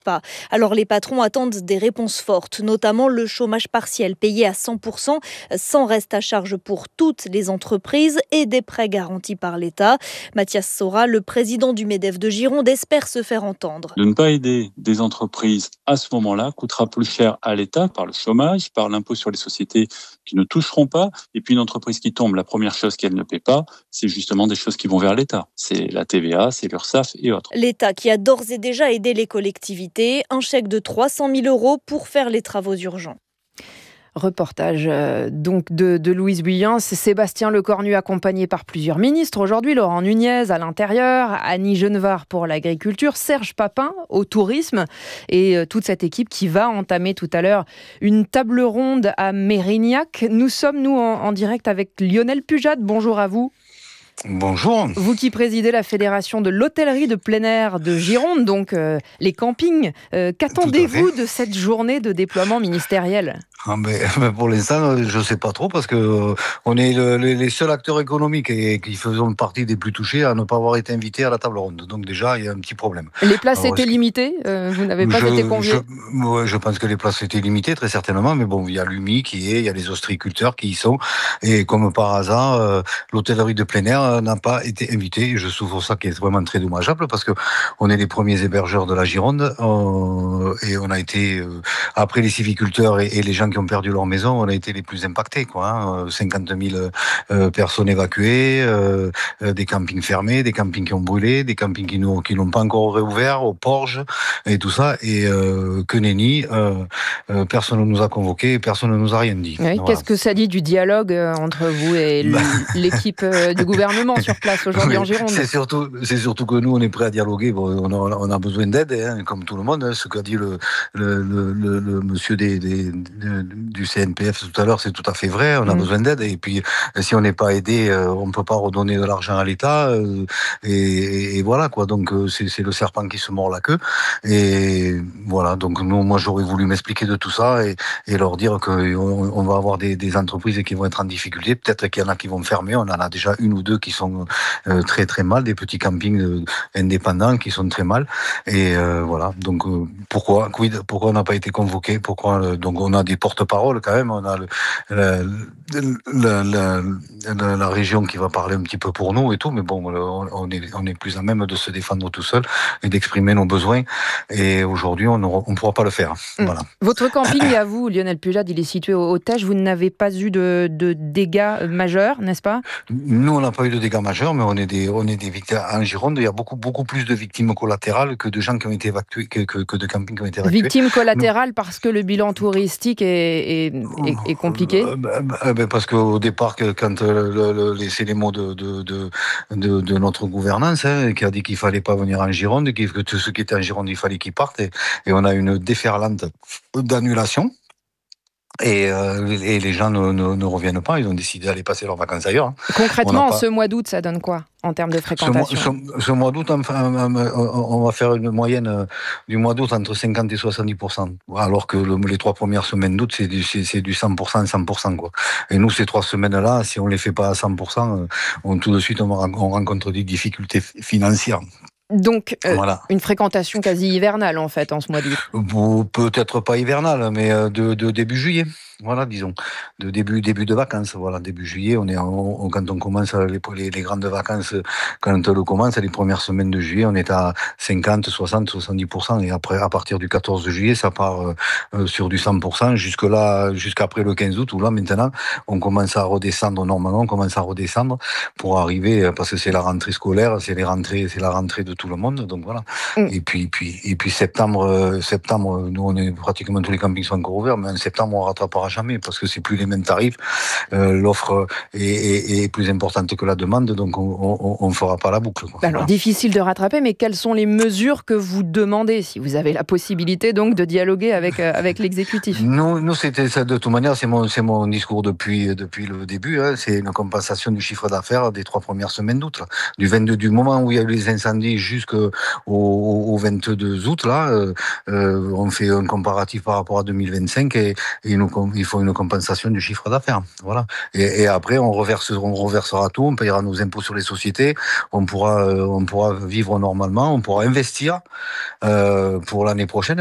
pas. Alors les patrons attendent des réponses fortes, notamment le chômage partiel payé à 100%, sans reste à charge pour toutes les entreprises et des prêts garantis par l'État. Mathias Sora, le président du MEDEF de Gironde, espère se faire entendre. De ne pas aider des entreprises à ce moment-là coûtera plus cher à l'État par le chômage, par l'impôt sur les sociétés qui ne toucheront pas. Et puis une entreprise qui tombe, la première chose qu'elle ne paie pas, c'est justement des choses qui vont vers l'État. C'est la TVA, c'est l'URSSAF et autres. L'État qui a d'ores et déjà aidé les collectivités, un chèque de 300 000 € pour faire les travaux urgents. Reportage donc de Louise Buyens. Sébastien Lecornu accompagné par plusieurs ministres aujourd'hui, Laurent Nunez à l'intérieur, Annie Genevard pour l'agriculture, Serge Papin au tourisme et toute cette équipe qui va entamer tout à l'heure une table ronde à Mérignac. Nous sommes en direct avec Lionel Pujade. Bonjour à vous. Bonjour. Vous qui présidez la fédération de l'hôtellerie de plein air de Gironde, donc les campings. Qu'attendez-vous de cette journée de déploiement ministériel ? Pour l'instant, je ne sais pas trop parce que on est les seuls acteurs économiques et qui faisons partie des plus touchés à ne pas avoir été invités à la table ronde. Donc déjà, il y a un petit problème. Les places étaient limitées ? Vous n'avez pas été conviés ? Je pense que les places étaient limitées, très certainement. Mais bon, il y a l'UMI il y a les ostréiculteurs qui y sont. Et comme par hasard, l'hôtellerie de plein air n'a pas été invitée. Je trouve ça qui est vraiment très dommageable parce que on est les premiers hébergeurs de la Gironde et on a été, après les civiculteurs et les gens qui ont perdu leur maison, on a été les plus impactés, 50 000 personnes évacuées, des campings fermés, des campings qui ont brûlé, des campings qui n'ont pas encore réouvert, aux Porges et tout ça. Et que nenni, personne ne nous a convoqués, personne ne nous a rien dit. Oui, voilà. Qu'est-ce que ça dit du dialogue entre vous et l'équipe du gouvernement sur place aujourd'hui en Gironde ? C'est surtout que nous, on est prêts à dialoguer. Bon, on a besoin d'aide, comme tout le monde. Ce qu'a dit le monsieur du CNPF tout à l'heure, c'est tout à fait vrai. On a besoin d'aide. Et puis, si on n'est pas aidé, on ne peut pas redonner de l'argent à l'État. Et voilà, quoi. Donc, c'est le serpent qui se mord la queue. Et voilà. Donc, moi, j'aurais voulu m'expliquer de tout ça et leur dire qu'on va avoir des entreprises qui vont être en difficulté. Peut-être qu'il y en a qui vont fermer. On en a déjà une ou deux qui sont très, très mal. Des petits campings indépendants qui sont très mal. Et voilà. Donc, pourquoi on n'a pas été convoqué ? Donc, on a des porte-paroles quand même. On a la région qui va parler un petit peu pour nous et tout, mais bon, on est plus à même de se défendre tout seul et d'exprimer nos besoins. Et aujourd'hui, on ne pourra pas le faire. Voilà. Votre camping à vous, Lionel Pujade, il est situé au Teche. Vous n'avez pas eu de dégâts majeurs, n'est-ce pas ? Nous, on n'a pas eu de dégâts majeurs, mais on est des victimes. En Gironde, il y a beaucoup plus de victimes collatérales que de gens qui ont été évacués, que de campings qui ont été évacués. Victimes collatérales parce que le bilan touristique est compliqué ? Parce qu'au départ, quand c'est les mots de notre gouvernance, qui a dit qu'il fallait pas venir en Gironde, que tous ceux qui étaient en Gironde, il fallait qu'ils partent, et on a une déferlante d'annulation. Et les gens ne reviennent pas, ils ont décidé d'aller passer leurs vacances ailleurs. Concrètement, ce mois d'août, ça donne quoi en termes de fréquentation ? Ce mois d'août, on va faire une moyenne du mois d'août entre 50 et 70%. Alors que les 3 premières semaines d'août, c'est du 100%, quoi. Et nous, ces 3 semaines-là, si on les fait pas à 100%, tout de suite, on rencontre des difficultés financières. Donc, voilà. Une fréquentation quasi hivernale, en fait, en ce mois d'août. Peut-être pas hivernale, mais de début juillet. Voilà, disons, de début de vacances. Voilà, début juillet, quand on commence les grandes vacances, quand on commence, les premières semaines de juillet, on est à 50, 60, 70%. Et après, à partir du 14 juillet, ça part sur du 100%, jusqu'après le 15 août, où là, maintenant, on commence à redescendre, normalement, pour arriver, parce que c'est la rentrée scolaire, c'est la rentrée de tout le monde, donc voilà. Et puis septembre, nous, pratiquement tous les campings sont encore ouverts, mais en septembre, on rattrapera jamais parce que c'est plus les mêmes tarifs. L'offre est plus importante que la demande, donc on ne fera pas la boucle. Alors, difficile de rattraper, mais quelles sont les mesures que vous demandez, si vous avez la possibilité donc de dialoguer avec l'exécutif ? Nous, c'était ça, de toute manière, c'est mon discours depuis le début. C'est une compensation du chiffre d'affaires des 3 premières semaines d'août. Du moment où il y a eu les incendies jusqu'au 22 août, là, on fait un comparatif par rapport à 2025 et il faut une compensation du chiffre d'affaires. Voilà. Et après, on reversera tout, on payera nos impôts sur les sociétés, on pourra vivre normalement, on pourra investir pour l'année prochaine.